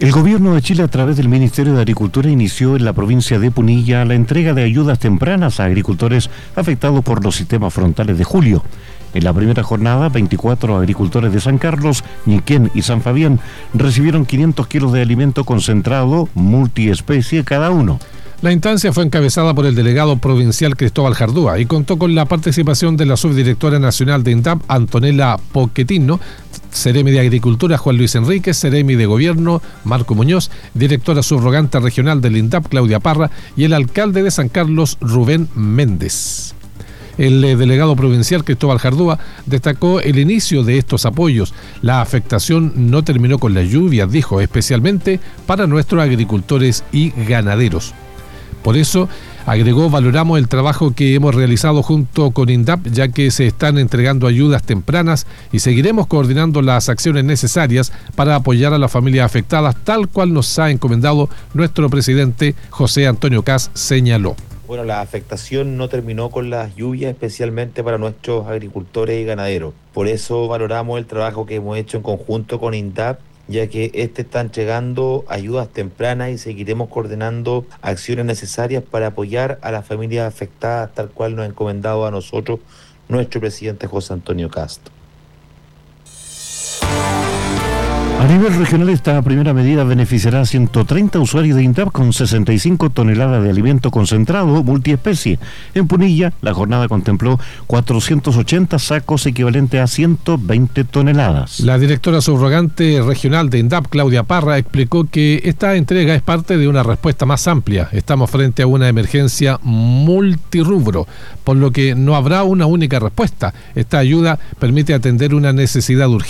El Gobierno de Chile, a través del Ministerio de Agricultura, inició en la provincia de Punilla la entrega de ayudas tempranas a agricultores afectados por los sistemas frontales de julio. En la primera jornada, 24 agricultores de San Carlos, Ñiquén y San Fabián recibieron 500 kilos de alimento concentrado multiespecie cada uno. La instancia fue encabezada por el delegado provincial Cristóbal Jardúa y contó con la participación de la subdirectora nacional de INDAP, Antonella Pochettino, Seremi de Agricultura, Juan Luis Enríquez, Seremi de Gobierno, Marco Muñoz, directora subrogante regional del INDAP, Claudia Parra, y el alcalde de San Carlos, Rubén Méndez. El delegado provincial Cristóbal Jardúa destacó el inicio de estos apoyos. La afectación no terminó con las lluvias, dijo, especialmente para nuestros agricultores y ganaderos. Por eso, agregó, valoramos el trabajo que hemos realizado junto con INDAP, ya que se están entregando ayudas tempranas y seguiremos coordinando las acciones necesarias para apoyar a las familias afectadas, tal cual nos ha encomendado nuestro presidente José Antonio Kast, señaló. Bueno, la afectación no terminó con las lluvias, especialmente para nuestros agricultores y ganaderos. Por eso valoramos el trabajo que hemos hecho en conjunto con INDAP, ya que está entregando ayudas tempranas y seguiremos coordinando acciones necesarias para apoyar a las familias afectadas, tal cual nos ha encomendado a nosotros nuestro presidente José Antonio Kast. A nivel regional, esta primera medida beneficiará a 130 usuarios de INDAP con 65 toneladas de alimento concentrado multiespecie. En Punilla, la jornada contempló 480 sacos equivalentes a 120 toneladas. La directora subrogante regional de INDAP, Claudia Parra, explicó que esta entrega es parte de una respuesta más amplia. Estamos frente a una emergencia multirrubro, por lo que no habrá una única respuesta. Esta ayuda permite atender una necesidad urgente